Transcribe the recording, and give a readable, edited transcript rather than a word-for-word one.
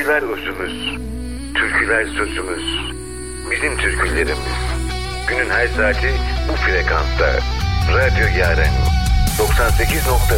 Sazlar özümüz, türküler sözümüz, bizim türkülerimiz. Günün her saati bu frekansta. Radyo Yaren 98.1